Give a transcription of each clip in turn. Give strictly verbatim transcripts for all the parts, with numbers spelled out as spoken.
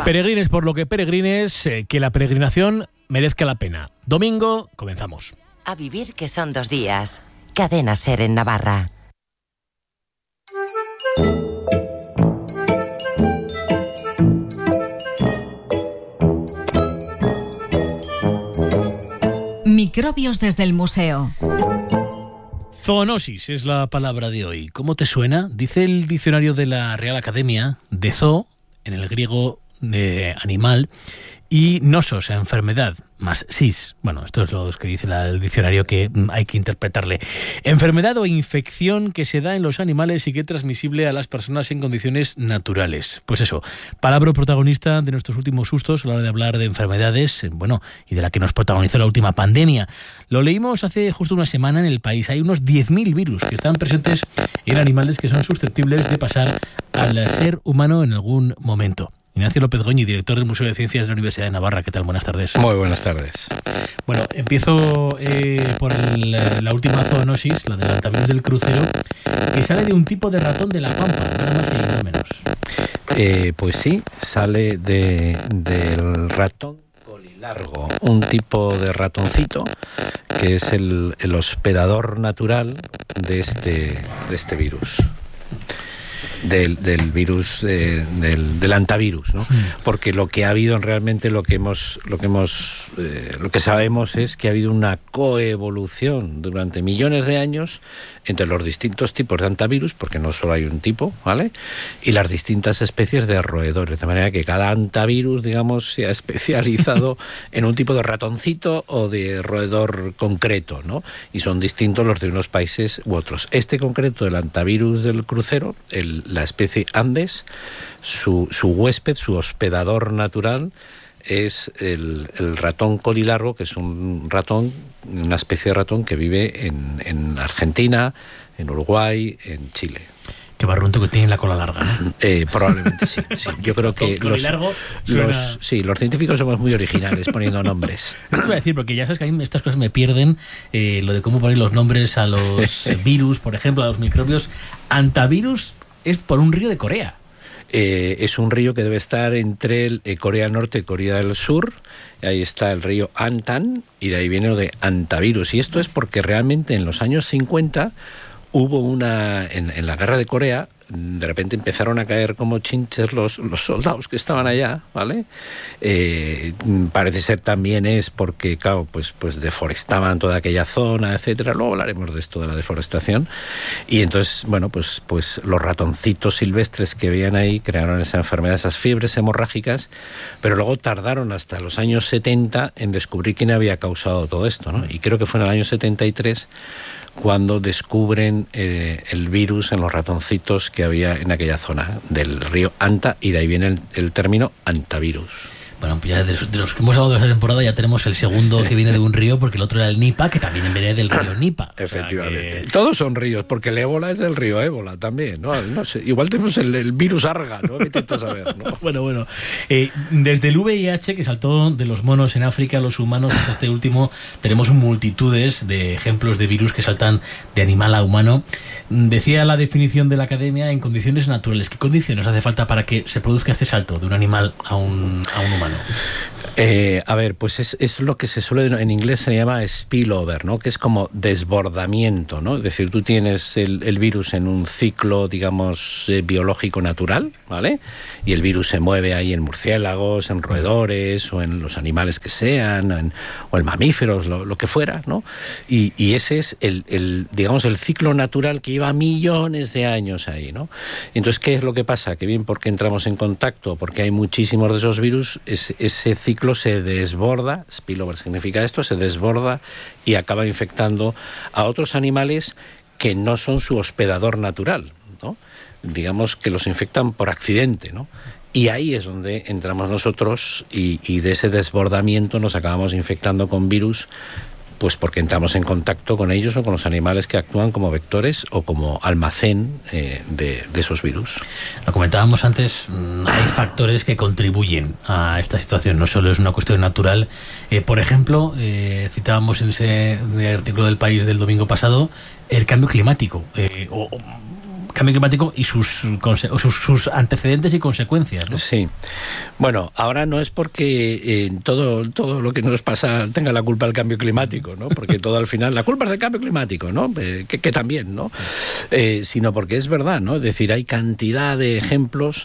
Peregrines por lo que peregrines, eh, que la peregrinación merezca la pena. Domingo, comenzamos. A vivir que son dos días. Cadena SER en Navarra. Microbios desde el museo. Zoonosis es la palabra de hoy. ¿Cómo te suena? Dice el diccionario de la Real Academia de zoo, en el griego de animal, y nosos, enfermedad, más sis. Bueno, esto es lo que dice la, el diccionario, que hay que interpretarle. Enfermedad o infección que se da en los animales y que es transmisible a las personas en condiciones naturales. Pues eso, palabra protagonista de nuestros últimos sustos a la hora de hablar de enfermedades, bueno, y de la que nos protagonizó la última pandemia. Lo leímos hace justo una semana en El País. Hay unos diez mil virus que están presentes en animales que son susceptibles de pasar al ser humano en algún momento. Ignacio López Goñi, director del Museo de Ciencias de la Universidad de Navarra. ¿Qué tal? Buenas tardes. Muy buenas tardes. Bueno, empiezo eh, por el, la última zoonosis, la del hantavirus del crucero, que sale de un tipo de ratón de la Pampa, nada más y nada menos. Eh, pues sí, sale de, del ratón colilargo, un tipo de ratoncito que es el, el hospedador natural de este, de este virus. Del, del virus eh, del, del hantavirus, ¿no? Porque lo que ha habido realmente lo que hemos lo que hemos eh, lo que sabemos es que ha habido una coevolución durante millones de años entre los distintos tipos de hantavirus, porque no solo hay un tipo, ¿vale? Y las distintas especies de roedores, de manera que cada hantavirus, digamos, se ha especializado en un tipo de ratoncito o de roedor concreto, ¿no? Y son distintos los de unos países u otros. Este concreto, el hantavirus del crucero, el la especie Andes, su, su huésped, su hospedador natural, es el, el ratón colilargo, que es un ratón, una especie de ratón que vive en, en Argentina, en Uruguay, en Chile. Qué barrunto que tiene la cola larga, ¿no? Eh, probablemente sí, sí. Yo creo que los, los, sí, los científicos somos muy originales poniendo nombres. No te voy a decir, porque ya sabes que a mí estas cosas me pierden, eh, lo de cómo poner los nombres a los virus, por ejemplo, a los microbios. Hantavirus es por un río de Corea. Eh, es un río que debe estar entre el, eh, Corea del Norte y Corea del Sur. Ahí está el río Antan y de ahí viene lo de hantavirus. Y esto es porque realmente en los años cincuenta hubo una... En, en la guerra de Corea, de repente empezaron a caer como chinches los, los soldados que estaban allá, ¿vale? Eh, parece ser también es porque, claro, pues, pues deforestaban toda aquella zona, etcétera. Luego hablaremos de esto de la deforestación. Y entonces, bueno, pues, pues los ratoncitos silvestres que veían ahí crearon esa enfermedad, esas fiebres hemorrágicas, pero luego tardaron hasta los años setenta en descubrir quién había causado todo esto, ¿no? Y creo que fue en el año setenta y tres cuando descubren eh, el virus en los ratoncitos que había en aquella zona del río Anta, y de ahí viene el, el término hantavirus. Bueno, pues ya de los, de los que hemos hablado de esta temporada ya tenemos el segundo que viene de un río, porque el otro era el Nipa, que también viene del río Nipa. Efectivamente. O sea que... Todos son ríos, porque el ébola es del río Ébola también, ¿no? No sé, igual tenemos el, el virus Arga, ¿no? Intento saber, ¿no? Bueno, bueno. Eh, desde el V I H, que saltó de los monos en África a los humanos, hasta este último, tenemos multitudes de ejemplos de virus que saltan de animal a humano. Decía la definición de la Academia, en condiciones naturales. ¿Qué condiciones hace falta para que se produzca este salto de un animal a un, a un humano? Eh, a ver, pues es, es lo que se suele, en inglés se llama spillover, ¿no? Que es como desbordamiento, ¿no? Es decir, tú tienes el, el virus en un ciclo, digamos, eh, biológico natural, ¿vale? Y el virus se mueve ahí en murciélagos, en roedores, o en los animales que sean, en, o en mamíferos, lo, lo que fuera, ¿no? Y, y ese es el, el, digamos, el ciclo natural que lleva millones de años ahí, ¿no? Entonces, ¿qué es lo que pasa? Que bien porque entramos en contacto, porque hay muchísimos de esos virus, es, ese ciclo se desborda, spillover significa esto, se desborda y acaba infectando a otros animales que no son su hospedador natural, ¿no? Digamos que los infectan por accidente, ¿no? Y ahí es donde entramos nosotros y, y de ese desbordamiento nos acabamos infectando con virus, pues porque entramos en contacto con ellos o con los animales que actúan como vectores o como almacén eh, de, de esos virus. Lo comentábamos antes, hay factores que contribuyen a esta situación, no solo es una cuestión natural. Eh, por ejemplo, eh, citábamos en ese artículo del País del domingo pasado, el cambio climático. Eh, o, cambio climático y sus, sus, sus antecedentes y consecuencias, ¿no? Sí. Bueno, ahora no es porque eh, todo, todo lo que nos pasa tenga la culpa del cambio climático, ¿no? Porque todo al final, la culpa es del cambio climático, ¿no? Eh, que, que también, ¿no? Eh, sino porque es verdad, ¿no? Es decir, hay cantidad de ejemplos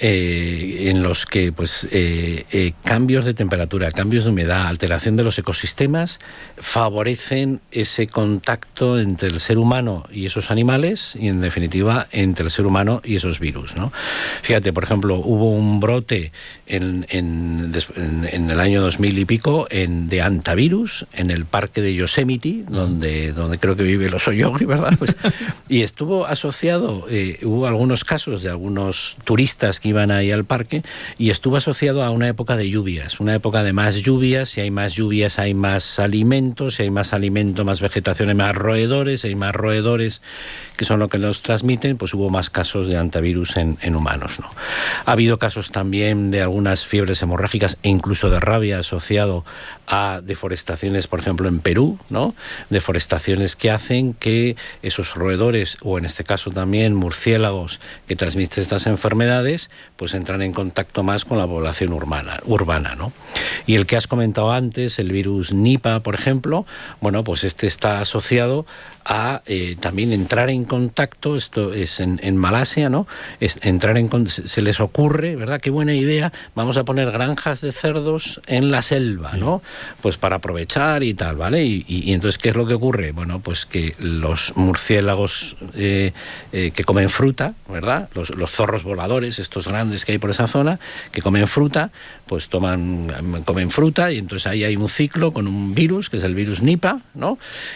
eh, en los que, pues, eh, eh, cambios de temperatura, cambios de humedad, alteración de los ecosistemas favorecen ese contacto entre el ser humano y esos animales y, en definitiva, entre el ser humano y esos virus, ¿no? Fíjate, por ejemplo, hubo un brote en, en, en, en el año dos mil y pico en, de hantavirus en el parque de Yosemite, donde, donde creo que vive el oso yogi, ¿verdad? Pues, y estuvo asociado, eh, hubo algunos casos de algunos turistas que iban ahí al parque, y estuvo asociado a una época de lluvias, una época de más lluvias. Si hay más lluvias hay más alimentos, si hay más alimento, más vegetación, hay más roedores, si hay más roedores que son lo que los transmiten, pues hubo más casos de hantavirus en, en humanos, ¿no? Ha habido casos también de algunas fiebres hemorrágicas e incluso de rabia asociado a deforestaciones, por ejemplo, en Perú, ¿no? Deforestaciones que hacen que esos roedores, o en este caso también murciélagos que transmiten estas enfermedades, pues entran en contacto más con la población urbana, urbana, ¿no? Y el que has comentado antes, el virus Nipah, por ejemplo, bueno, pues este está asociado a eh, también entrar en contacto, esto es en, en Malasia, ¿no? Es entrar en se les ocurre, ¿verdad? Qué buena idea, vamos a poner granjas de cerdos en la selva, sí, ¿no? Pues para aprovechar y tal, ¿vale? Y, y, y entonces, ¿qué es lo que ocurre? Bueno, pues que los murciélagos eh, eh, que comen fruta, ¿verdad? Los, los zorros voladores, estos grandes que hay por esa zona, que comen fruta, pues toman, comen fruta, y entonces ahí hay un ciclo con un virus, que es el virus Nipah, ¿no?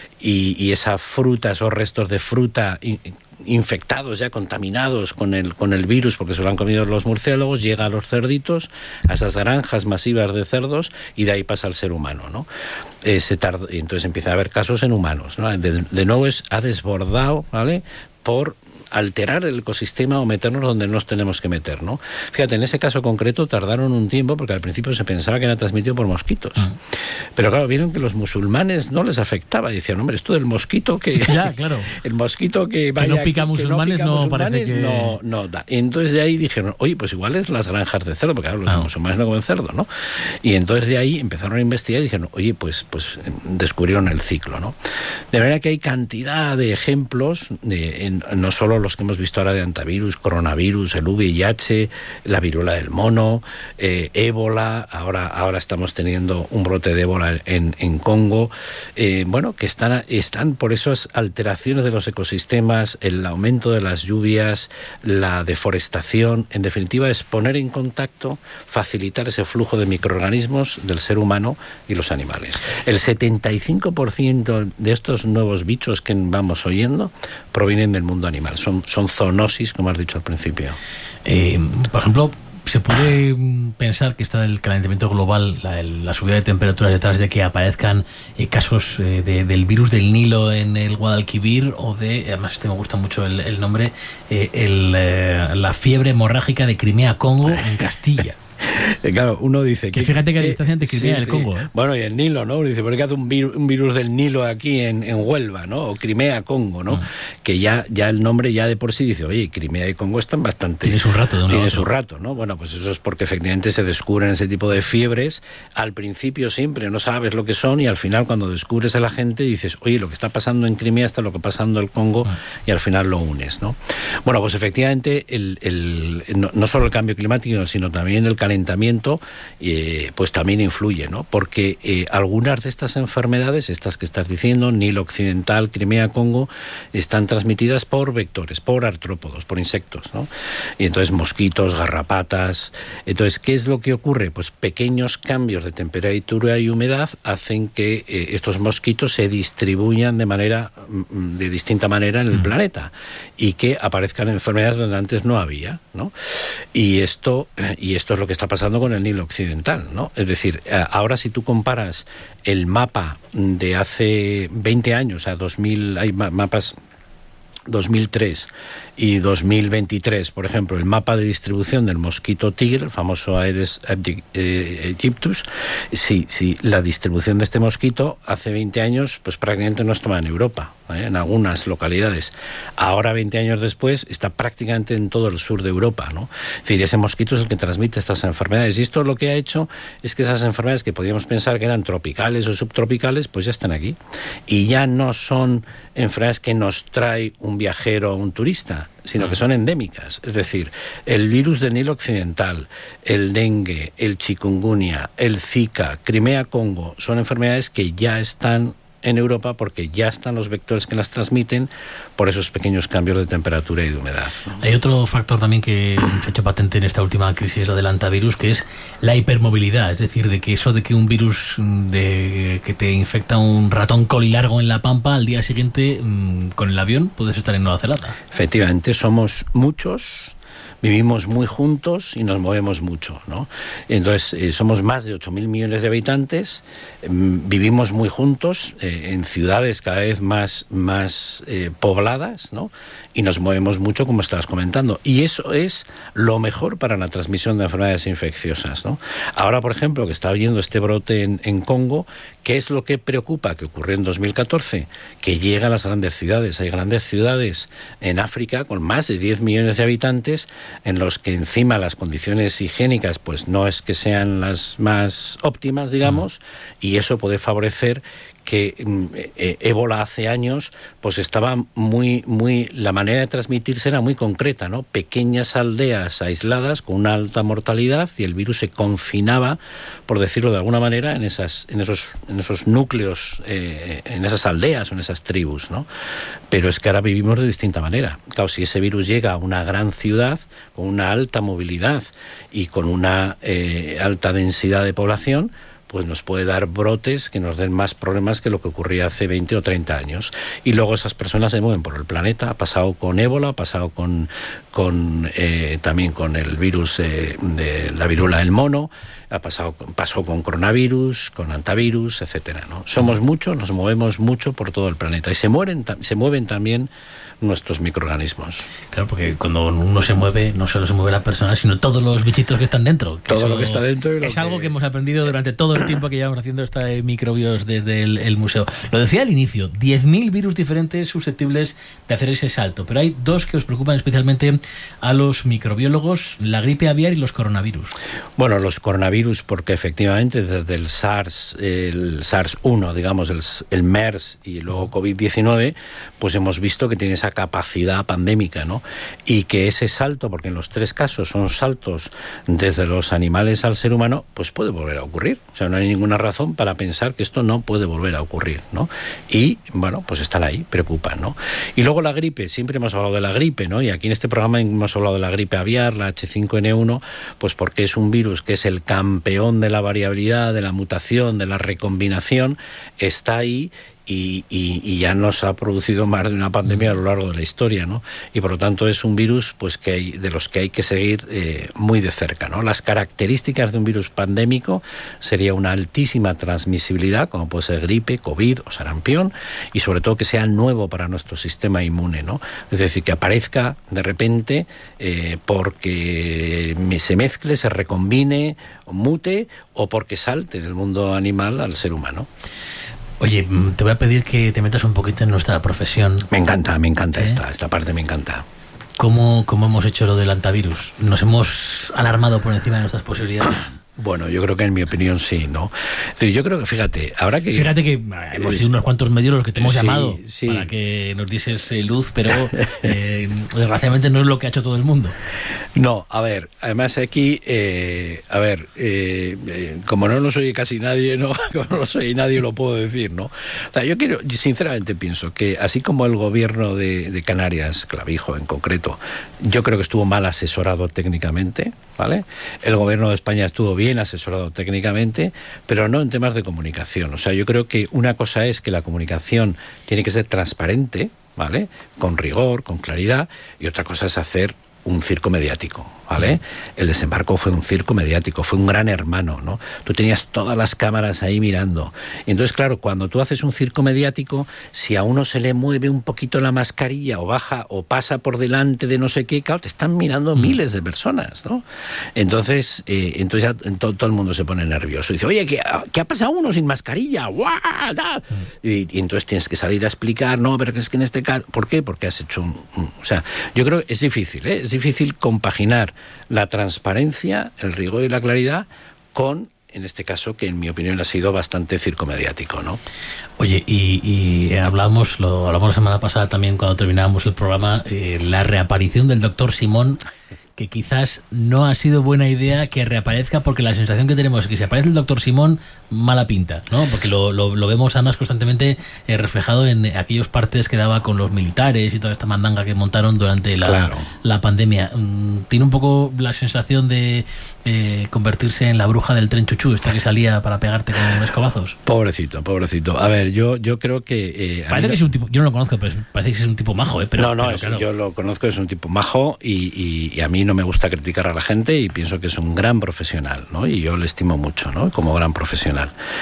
Y, y esa fruta, esos restos de fruta infectados, ya contaminados con el, con el virus, porque se lo han comido los murciélagos, llega a los cerditos, a esas granjas masivas de cerdos, y de ahí pasa al ser humano, ¿no? Eh, se tarda, y entonces empieza a haber casos en humanos, ¿no? De, de nuevo es, ha desbordado, ¿vale? Por alterar el ecosistema o meternos donde nos tenemos que meter, ¿no? Fíjate, en ese caso concreto tardaron un tiempo, porque al principio se pensaba que era transmitido por mosquitos. Mm. Pero claro, vieron que los musulmanes no les afectaba, y decían, hombre, esto del mosquito que... Ya, claro. El mosquito que vaya... Que no pica musulmanes, que no, pica no musulmanes parece que... No, no da. Entonces de ahí dijeron, oye, pues igual es las granjas de cerdo, porque claro, los ah. musulmanes no comen cerdo, ¿no? Y entonces de ahí empezaron a investigar y dijeron, oye, pues, pues descubrieron el ciclo, ¿no? De manera que hay cantidad de ejemplos, de, en, no solo los que hemos visto ahora de hantavirus, coronavirus, el V I H, la viruela del mono, eh, ébola, ahora, ahora estamos teniendo un brote de ébola en, en Congo, eh, bueno, que están, están por esas alteraciones de los ecosistemas, el aumento de las lluvias, la deforestación, en definitiva es poner en contacto, facilitar ese flujo de microorganismos del ser humano y los animales. El setenta y cinco por ciento de estos nuevos bichos que vamos oyendo provienen del mundo animal, son, son zoonosis, como has dicho al principio. Eh, por ejemplo, ¿se puede pensar que está el calentamiento global, la, la subida de temperaturas detrás de que aparezcan eh, casos eh, de, del virus del Nilo en el Guadalquivir, o de, además este me gusta mucho el, el nombre, eh, el, eh, la fiebre hemorrágica de Crimea-Congo en Castilla? Claro, uno dice que... Fíjate que hay distancia entre Crimea y el Congo. ¿eh? Bueno, y el Nilo, ¿no? Uno dice, ¿por qué hace un virus, un virus del Nilo aquí en, en Huelva, ¿no? O Crimea-Congo, ¿no? Uh-huh. Que ya, ya el nombre ya de por sí dice, oye, Crimea y Congo están bastante... Tiene su rato. De Tiene su rato, ¿no? Bueno, pues eso es porque efectivamente se descubren ese tipo de fiebres. Al principio siempre no sabes lo que son, y al final cuando descubres a la gente dices, oye, lo que está pasando en Crimea está lo que está pasando en el Congo, uh-huh. y al final lo unes, ¿no? Bueno, pues efectivamente el, el, no, no solo el cambio climático, sino también el calentamiento, Eh, pues también influye, ¿no? Porque eh, algunas de estas enfermedades, estas que estás diciendo, Nilo Occidental, Crimea, Congo, están transmitidas por vectores, por artrópodos, por insectos, ¿no? Y entonces mosquitos, garrapatas. Entonces, ¿qué es lo que ocurre? Pues pequeños cambios de temperatura y humedad hacen que eh, estos mosquitos se distribuyan de manera, de distinta manera en el mm. planeta, y que aparezcan enfermedades donde antes no había, ¿no? Y esto, y esto es lo que está pasando con el Nilo Occidental, ¿no? Es decir, ahora si tú comparas el mapa de hace veinte años a dos mil, hay mapas dos mil tres y dos mil veintitrés, por ejemplo, el mapa de distribución del mosquito tigre, el famoso Aedes aegyptus, si, si la distribución de este mosquito hace veinte años, pues prácticamente no estaba en Europa, ¿eh? En algunas localidades. Ahora, veinte años después, está prácticamente en todo el sur de Europa, ¿no? Es decir, ese mosquito es el que transmite estas enfermedades. Y esto lo que ha hecho es que esas enfermedades que podíamos pensar que eran tropicales o subtropicales, pues ya están aquí. Y ya no son enfermedades que nos trae un viajero o un turista, sino que son endémicas. Es decir, el virus del Nilo Occidental, el dengue, el chikungunya, el Zika, Crimea-Congo, son enfermedades que ya están en Europa porque ya están los vectores que las transmiten por esos pequeños cambios de temperatura y de humedad, ¿no? Hay otro factor también que se ha hecho patente en esta última crisis, la del hantavirus, que es la hipermovilidad, es decir, de que eso de que un virus de que te infecta un ratón colilargo en la pampa, al día siguiente con el avión puedes estar en Nueva Zelanda. Efectivamente, somos muchos, vivimos muy juntos y nos movemos mucho, ¿no? Entonces, eh, somos más de ocho mil millones de habitantes, eh, vivimos muy juntos eh, en ciudades cada vez más, más eh, pobladas, ¿no? Y nos movemos mucho, como estabas comentando. Y eso es lo mejor para la transmisión de enfermedades infecciosas, ¿no? Ahora, por ejemplo, que está habiendo este brote en, en Congo, ¿qué es lo que preocupa? Que ocurrió en dos mil catorce, que llega a las grandes ciudades. Hay grandes ciudades en África con más de diez millones de habitantes, en los que encima las condiciones higiénicas pues no es que sean las más óptimas, digamos, y eso puede favorecer que eh, ébola hace años pues estaba muy muy la manera de transmitirse era muy concreta, ¿no? Pequeñas aldeas aisladas con una alta mortalidad, y el virus se confinaba, por decirlo de alguna manera, en esas en esos en esos núcleos, eh, en esas aldeas o en esas tribus, ¿no? Pero es que ahora vivimos de distinta manera. Claro, si ese virus llega a una gran ciudad con una alta movilidad y con una eh, alta densidad de población, pues nos puede dar brotes que nos den más problemas que lo que ocurría hace veinte o treinta años. Y luego esas personas se mueven por el planeta. Ha pasado con ébola, ha pasado con, con eh, también con el virus eh, de la viruela del mono, ha pasado, pasó con coronavirus, con hantavirus, etcétera, ¿no? Somos muchos, nos movemos mucho por todo el planeta y se mueren, se mueven también nuestros microorganismos. Claro, porque cuando uno se mueve, no solo se mueve la persona, sino todos los bichitos que están dentro. Que todo lo que está dentro. Y lo es que... algo que hemos aprendido durante todo el tiempo que llevamos haciendo esta de microbios desde el, el museo. Lo decía al inicio, diez mil virus diferentes susceptibles de hacer ese salto, pero hay dos que os preocupan especialmente a los microbiólogos, la gripe aviar y los coronavirus. Bueno, los coronavirus, porque efectivamente desde el SARS, el SARS uno, digamos, el, el MERS y luego COVID diecinueve, pues hemos visto que tiene esa capacidad pandémica, ¿no? Y que ese salto, porque en los tres casos son saltos desde los animales al ser humano, pues puede volver a ocurrir. O sea, no hay ninguna razón para pensar que esto no puede volver a ocurrir, ¿no? Y, bueno, pues están ahí, preocupan, ¿no? Y luego la gripe, siempre hemos hablado de la gripe, ¿no? Y aquí en este programa hemos hablado de la gripe aviar, la H cinco N uno, pues porque es un virus que es el campeón de la variabilidad, de la mutación, de la recombinación, está ahí. Y, y, y ya nos ha producido más de una pandemia a lo largo de la historia, ¿no? Y por lo tanto es un virus pues que hay, de los que hay que seguir eh, muy de cerca, ¿no? Las características de un virus pandémico sería una altísima transmisibilidad, como puede ser gripe, COVID o sarampión, y sobre todo que sea nuevo para nuestro sistema inmune, ¿no? Es decir, que aparezca de repente eh, porque se mezcle, se recombine, mute, o porque salte del mundo animal al ser humano. Oye, te voy a pedir que te metas un poquito en nuestra profesión. Me encanta, me encanta ¿Eh? esta, esta parte me encanta. ¿Cómo, ¿Cómo hemos hecho lo del hantavirus? ¿Nos hemos alarmado por encima de nuestras posibilidades? Bueno, yo creo que en mi opinión sí, ¿no? Es decir, yo creo que, fíjate, ahora que... Fíjate que hemos sido unos cuantos medios los que te hemos sí, llamado sí. para que nos dieses eh, luz, pero eh, desgraciadamente no es lo que ha hecho todo el mundo. No, a ver, además aquí, eh, a ver, eh, eh, como no nos oye casi nadie, no, como no nos oye nadie lo puedo decir, ¿no? O sea, yo quiero, sinceramente pienso que así como el gobierno de, de Canarias, Clavijo en concreto, yo creo que estuvo mal asesorado técnicamente, ¿vale? El gobierno de España estuvo bien bien asesorado técnicamente, pero no en temas de comunicación. O sea, yo creo que una cosa es que la comunicación tiene que ser transparente, ¿vale? Con rigor, con claridad, y otra cosa es hacer un circo mediático, ¿vale? El desembarco fue un circo mediático, fue un gran hermano, ¿no? Tú tenías todas las cámaras ahí mirando. Y entonces, claro, cuando tú haces un circo mediático, si a uno se le mueve un poquito la mascarilla o baja o pasa por delante de no sé qué, claro, te están mirando mm. miles de personas, ¿no? Entonces, eh, entonces ya todo, todo el mundo se pone nervioso. Y dice, oye, ¿qué, qué ha pasado uno sin mascarilla? ¡Guau! Mm. Y, y entonces tienes que salir a explicar, no, pero es que en este caso, ¿por qué? Porque has hecho un... un o sea, yo creo que es difícil, ¿eh? Es difícil compaginar la transparencia, el rigor y la claridad con, en este caso, que en mi opinión ha sido bastante circo mediático, ¿no? Oye, y, y hablamos, lo hablamos la semana pasada también cuando terminábamos el programa, eh, la reaparición del doctor Simón, que quizás no ha sido buena idea que reaparezca, porque la sensación que tenemos es que si aparece el doctor Simón, mala pinta, ¿no? Porque lo, lo, lo vemos además constantemente eh, reflejado en aquellos partes que daba con los militares y toda esta mandanga que montaron durante la, claro. la pandemia. Tiene un poco la sensación de eh, convertirse en la bruja del tren chuchú, esta que salía para pegarte con escobazos. Pobrecito, pobrecito. A ver, yo, yo creo que... Eh, parece que es un tipo, yo no lo conozco, pero parece que es un tipo majo, ¿eh? Pero, no, no, pero, es, claro. yo lo conozco, es un tipo majo y, y, y a mí no me gusta criticar a la gente y pienso que es un gran profesional, ¿no? Y yo le estimo mucho, ¿no? Como gran profesional.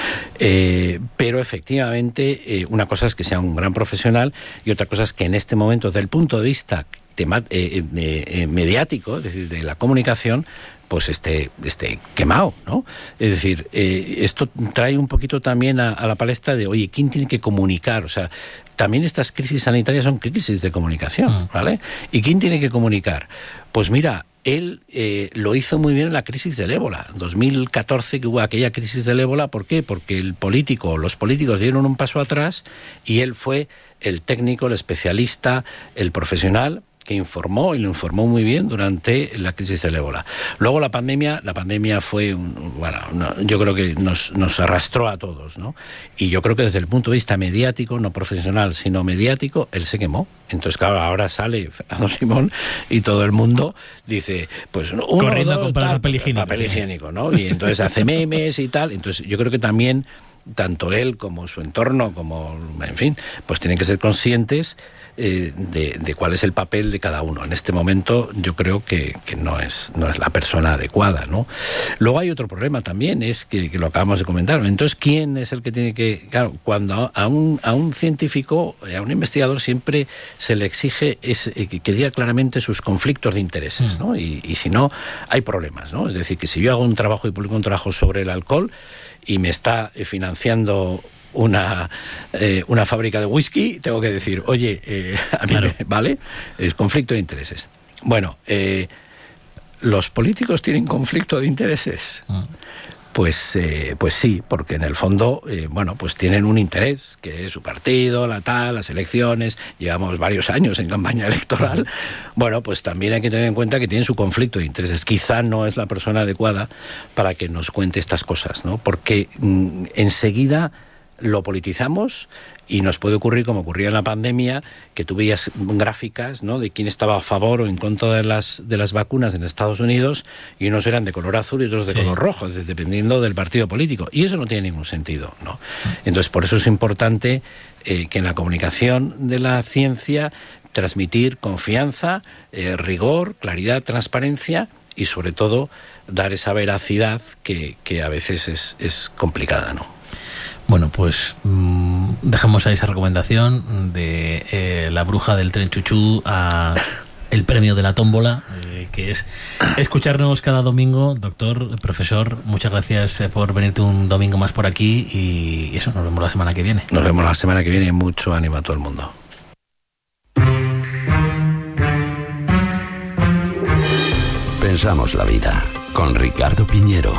Eh, pero efectivamente, eh, una cosa es que sea un gran profesional y otra cosa es que en este momento, desde el punto de vista tema, eh, eh, eh, mediático, es decir, de la comunicación, pues esté, esté quemado, ¿no? Es decir, eh, esto trae un poquito también a, a la palestra de, oye, ¿quién tiene que comunicar? O sea, también estas crisis sanitarias son crisis de comunicación, ¿vale? ¿Y quién tiene que comunicar? Pues mira, él eh, lo hizo muy bien en la crisis del ébola, en dos mil catorce, que hubo aquella crisis del ébola. ¿Por qué? Porque el político, los políticos dieron un paso atrás y él fue el técnico, el especialista, el profesional que informó, y lo informó muy bien durante la crisis del ébola. Luego la pandemia, la pandemia fue, un, bueno, no, yo creo que nos, nos arrastró a todos, ¿no? Y yo creo que desde el punto de vista mediático, no profesional, sino mediático, él se quemó. Entonces, claro, ahora sale Fernando Simón y todo el mundo dice, pues uno, corriendo dos, a comprar tal, papel higiénico. Papel higiénico, ¿no? Y entonces hace memes y tal. Entonces, yo creo que también, tanto él como su entorno, como, en fin, pues tienen que ser conscientes Eh, de, de cuál es el papel de cada uno. En este momento yo creo que, que no es no es la persona adecuada, ¿no? Luego hay otro problema también, es que, que lo acabamos de comentar. Entonces, ¿quién es el que tiene que...? Claro, cuando a un, a un científico, a un investigador, siempre se le exige es, eh, que diga claramente sus conflictos de intereses, ¿no? Y, y si no, hay problemas, ¿no? Es decir, que si yo hago un trabajo y publico un trabajo sobre el alcohol y me está financiando una eh, una fábrica de whisky, tengo que decir, oye, eh, a mí claro. me, ¿vale? Es conflicto de intereses. Bueno, eh, ¿los políticos tienen conflicto de intereses? Mm. Pues, eh, pues sí, porque en el fondo, eh, bueno, pues tienen un interés, que es su partido, la tal, las elecciones, llevamos varios años en campaña electoral. Bueno, pues también hay que tener en cuenta que tienen su conflicto de intereses. Quizá no es la persona adecuada para que nos cuente estas cosas, ¿no? Porque mmm, enseguida lo politizamos y nos puede ocurrir como ocurría en la pandemia, que tú veías gráficas, ¿no?, de quién estaba a favor o en contra de las de las vacunas en Estados Unidos, y unos eran de color azul y otros de sí. color rojo, dependiendo del partido político, y eso no tiene ningún sentido, ¿no? Entonces, por eso es importante eh, que en la comunicación de la ciencia transmitir confianza, eh, rigor, claridad, transparencia y sobre todo dar esa veracidad que, que a veces es, es complicada, ¿no? Bueno, pues mmm, dejamos ahí esa recomendación de eh, la bruja del tren chuchú a el premio de la tómbola, eh, que es escucharnos cada domingo. Doctor, profesor, muchas gracias por venirte un domingo más por aquí y eso, nos vemos la semana que viene. Nos vemos la semana que viene y mucho ánimo a todo el mundo. Pensamos la vida con Ricardo Piñero.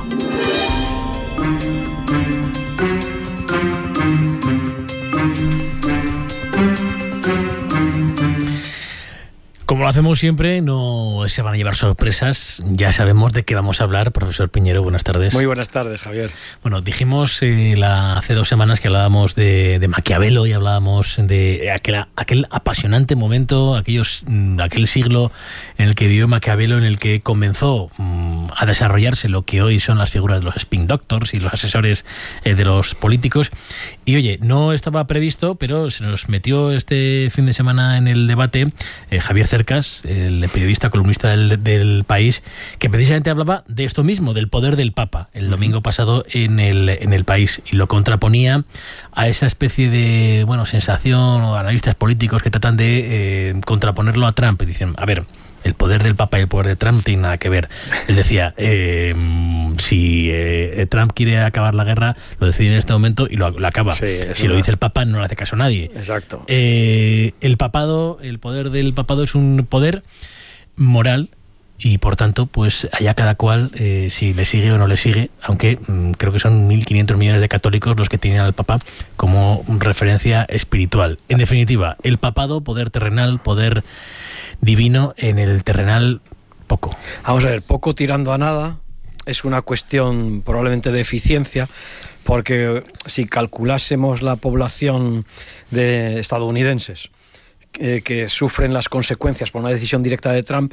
Como lo hacemos siempre, no se van a llevar sorpresas. Ya sabemos de qué vamos a hablar. Profesor Piñero, buenas tardes. Muy buenas tardes, Javier. Bueno, dijimos eh, la, hace dos semanas que hablábamos de, de Maquiavelo y hablábamos de aquel, aquel apasionante momento, aquellos, aquel siglo en el que vivió Maquiavelo, en el que comenzó mmm, a desarrollarse lo que hoy son las figuras de los spin doctors y los asesores eh, de los políticos. Y oye, no estaba previsto, pero se nos metió este fin de semana en el debate eh, Javier Cercas, el periodista columnista del, del País, que precisamente hablaba de esto mismo, del poder del Papa, el domingo pasado en el, en el País, y lo contraponía a esa especie de, bueno, sensación o analistas políticos que tratan de eh, contraponerlo a Trump. Y dicen, a ver, el poder del Papa y el poder de Trump no tienen nada que ver. Él decía, eh, si eh, Trump quiere acabar la guerra, lo decide en este momento y lo, lo acaba. Sí, si una... lo dice el Papa, no le hace caso a nadie. Exacto. Eh, el papado, el poder del papado es un poder moral, y por tanto, pues allá cada cual eh, si le sigue o no le sigue, aunque mmm, creo que son mil quinientos millones de católicos los que tienen al Papa como referencia espiritual. En definitiva, el papado, poder terrenal, poder divino, en el terrenal poco. Vamos a ver, poco tirando a nada, es una cuestión probablemente de eficiencia, porque si calculásemos la población de estadounidenses eh, que sufren las consecuencias por una decisión directa de Trump,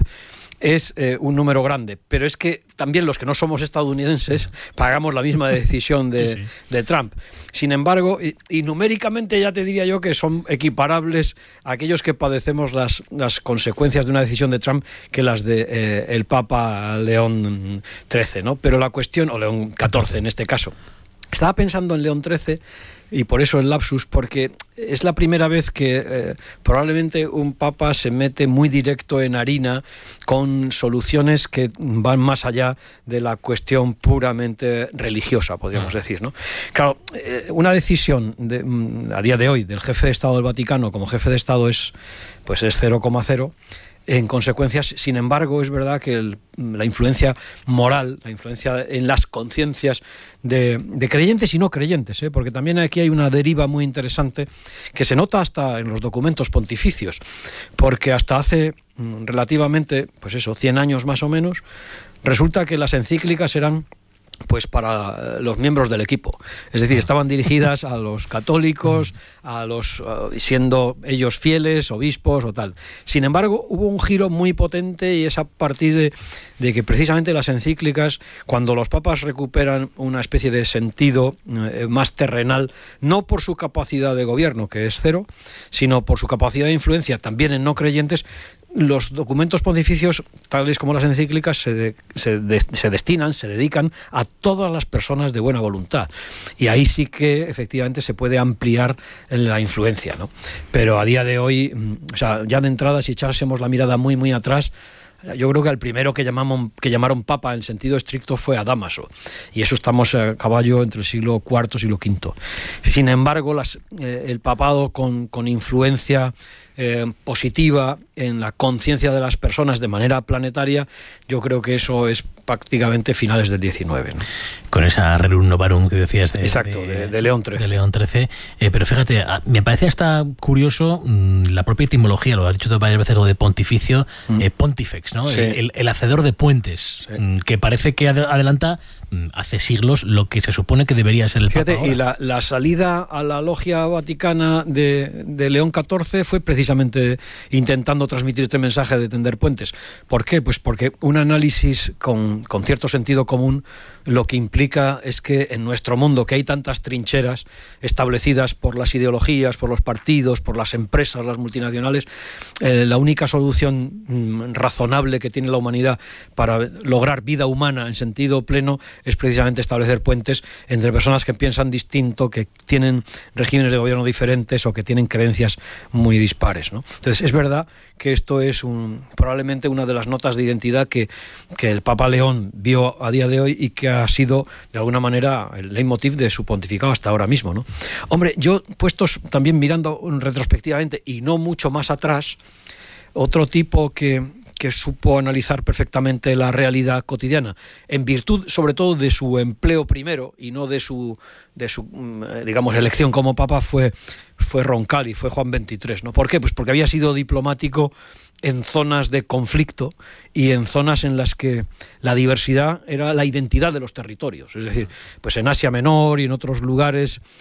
es eh, un número grande, pero es que también los que no somos estadounidenses pagamos la misma decisión de, sí, sí. de Trump. Sin embargo, y, y numéricamente ya te diría yo que son equiparables a aquellos que padecemos las, las consecuencias de una decisión de Trump que las de eh, el Papa León trece, ¿no? Pero la cuestión, o León catorce en este caso, estaba pensando en León trece y por eso el lapsus, porque es la primera vez que eh, probablemente un papa se mete muy directo en harina con soluciones que van más allá de la cuestión puramente religiosa, podríamos decir, ¿no? Claro, eh, una decisión de, a día de hoy del jefe de Estado del Vaticano como jefe de Estado es, pues es cero coma cero. En consecuencias, sin embargo, es verdad que el, la influencia moral, la influencia en las conciencias de, de creyentes y no creyentes, ¿eh? Porque también aquí hay una deriva muy interesante que se nota hasta en los documentos pontificios, porque hasta hace mm, relativamente, pues eso, cien años más o menos, resulta que las encíclicas eran pues para los miembros del equipo, es decir, estaban dirigidas a los católicos, a los uh, siendo ellos fieles, obispos o tal. Sin embargo, hubo un giro muy potente y es a partir de, de que precisamente las encíclicas, cuando los papas recuperan una especie de sentido uh, más terrenal, no por su capacidad de gobierno, que es cero, sino por su capacidad de influencia también en no creyentes, los documentos pontificios, tales como las encíclicas, se, de, se, de, se destinan, se dedican a todas las personas de buena voluntad. Y ahí sí que efectivamente se puede ampliar la influencia, ¿no? Pero a día de hoy, o sea, ya de entrada, si echásemos la mirada muy, muy atrás, yo creo que el primero que, llamamos, que llamaron papa en sentido estricto fue a Dámaso, y eso estamos a caballo entre el siglo cuarto y siglo quinto. Sin embargo, las, eh, el papado con, con influencia eh, positiva en la conciencia de las personas de manera planetaria, yo creo que eso es prácticamente finales del diecinueve, ¿no? Con esa Rerum Novarum que decías de, Exacto, de, de, de León trece. De León trece. Eh, pero fíjate, me parece hasta curioso mmm, la propia etimología, lo has dicho varias veces, lo de pontificio, mm. eh, pontifex, ¿no? Sí. El, el hacedor de puentes, sí. mmm, que parece que adelanta mmm, hace siglos lo que se supone que debería ser el Fíjate, Papa ahora. Y la, la salida a la logia vaticana de, de León catorce fue precisamente intentando transmitir este mensaje de tender puentes. ¿Por qué? Pues porque un análisis con, con cierto sentido común lo que implica es que en nuestro mundo, que hay tantas trincheras establecidas por las ideologías, por los partidos, por las empresas, las multinacionales, eh, la única solución mm, razonable que tiene la humanidad para lograr vida humana en sentido pleno es precisamente establecer puentes entre personas que piensan distinto, que tienen regímenes de gobierno diferentes o que tienen creencias muy dispares, ¿no? Entonces, es verdad que esto es un, probablemente una de las notas de identidad que, que el Papa León vio a día de hoy y que ha sido, de alguna manera, el leitmotiv de su pontificado hasta ahora mismo, ¿no? Hombre, yo, puestos también mirando retrospectivamente y no mucho más atrás, otro tipo que... que supo analizar perfectamente la realidad cotidiana, en virtud sobre todo de su empleo primero y no de su, de su digamos, elección como papa, fue, fue Roncalli, fue Juan veintitrés, ¿no? ¿Por qué? Pues porque había sido diplomático en zonas de conflicto y en zonas en las que la diversidad era la identidad de los territorios. Es decir, pues en Asia Menor y en otros lugares